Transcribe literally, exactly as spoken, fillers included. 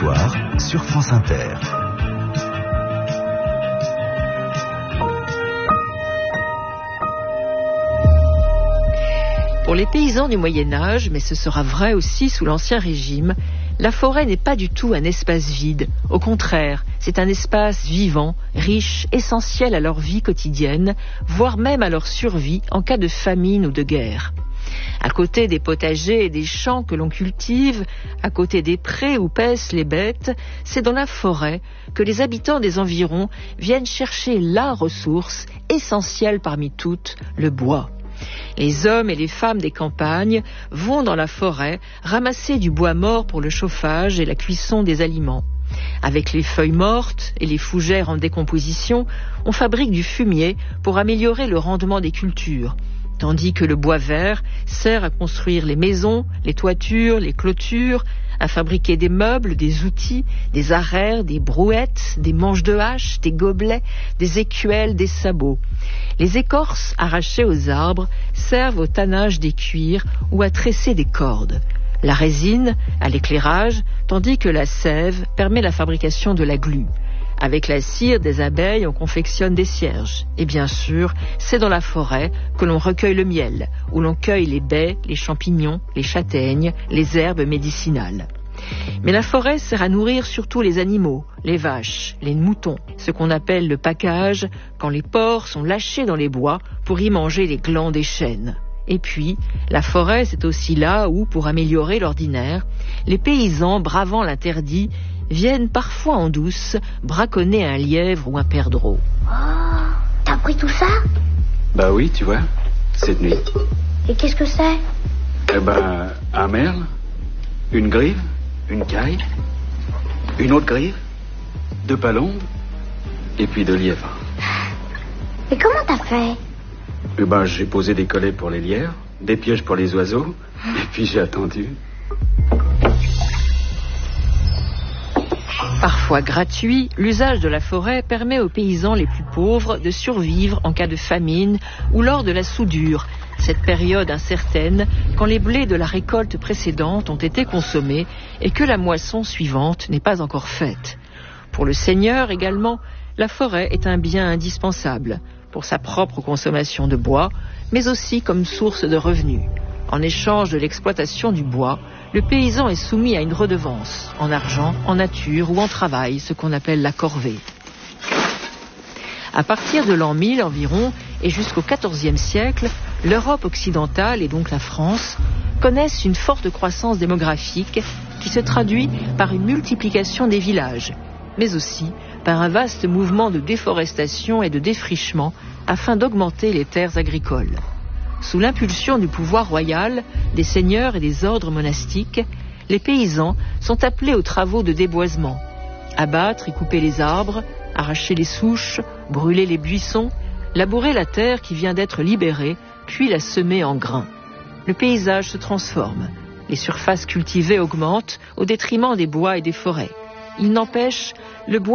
Histoire sur France Inter. Pour les paysans du Moyen-Âge, mais ce sera vrai aussi sous l'Ancien Régime, la forêt n'est pas du tout un espace vide. Au contraire, c'est un espace vivant, riche, essentiel à leur vie quotidienne, voire même à leur survie en cas de famine ou de guerre. À côté des potagers et des champs que l'on cultive, à côté des prés où paissent les bêtes, c'est dans la forêt que les habitants des environs viennent chercher la ressource essentielle parmi toutes, le bois. Les hommes et les femmes des campagnes vont dans la forêt ramasser du bois mort pour le chauffage et la cuisson des aliments. Avec les feuilles mortes et les fougères en décomposition, on fabrique du fumier pour améliorer le rendement des cultures, tandis que le bois vert sert à construire les maisons, les toitures, les clôtures, à fabriquer des meubles, des outils, des arères, des brouettes, des manches de hache, des gobelets, des écuelles, des sabots. Les écorces arrachées aux arbres servent au tannage des cuirs ou à tresser des cordes. La résine à l'éclairage, tandis que la sève permet la fabrication de la glu. Avec la cire des abeilles, on confectionne des cierges. Et bien sûr, c'est dans la forêt que l'on recueille le miel, où l'on cueille les baies, les champignons, les châtaignes, les herbes médicinales. Mais la forêt sert à nourrir surtout les animaux, les vaches, les moutons, ce qu'on appelle le pacage, quand les porcs sont lâchés dans les bois pour y manger les glands des chênes. Et puis, la forêt, c'est aussi là où, pour améliorer l'ordinaire, les paysans, bravant l'interdit, viennent parfois en douce braconner un lièvre ou un perdreau. Oh, t'as pris tout ça? Bah oui, tu vois, cette nuit. Et qu'est-ce que c'est? Eh ben, un merle, une grive, une caille, une autre grive, deux palombes, et puis deux lièvres. Mais comment t'as fait? Eh ben, j'ai posé des collets pour les lièvres, des pièges pour les oiseaux, et puis j'ai attendu. Parfois gratuit, l'usage de la forêt permet aux paysans les plus pauvres de survivre en cas de famine ou lors de la soudure, cette période incertaine quand les blés de la récolte précédente ont été consommés et que la moisson suivante n'est pas encore faite. Pour le seigneur également, la forêt est un bien indispensable pour sa propre consommation de bois, mais aussi comme source de revenus. En échange de l'exploitation du bois, le paysan est soumis à une redevance, en argent, en nature ou en travail, ce qu'on appelle la corvée. À partir de l'an mille environ et jusqu'au quatorzième siècle, l'Europe occidentale et donc la France connaissent une forte croissance démographique qui se traduit par une multiplication des villages, mais aussi par un vaste mouvement de déforestation et de défrichement afin d'augmenter les terres agricoles. Sous l'impulsion du pouvoir royal, des seigneurs et des ordres monastiques, les paysans sont appelés aux travaux de déboisement. Abattre et couper les arbres, arracher les souches, brûler les buissons, labourer la terre qui vient d'être libérée, puis la semer en grains. Le paysage se transforme. Les surfaces cultivées augmentent au détriment des bois et des forêts. Il n'empêche, le bois